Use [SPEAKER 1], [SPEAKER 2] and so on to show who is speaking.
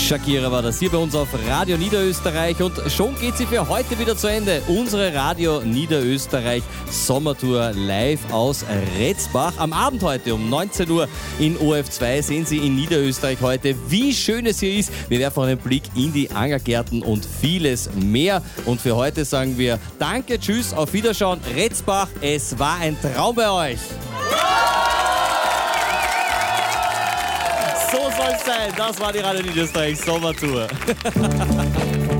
[SPEAKER 1] Shakira war das hier bei uns auf Radio Niederösterreich und schon geht sie für heute wieder zu Ende. Unsere Radio Niederösterreich Sommertour live aus Retzbach. Am Abend heute um 19 Uhr in OF2 sehen Sie in Niederösterreich heute, wie schön es hier ist. Wir werfen einen Blick in die Angergärten und vieles mehr. Und für heute sagen wir Danke, tschüss, auf Wiederschauen. Retzbach, es war ein Traum bei euch. So soll es sein. Das war die Radio Niederösterreich Sommertour.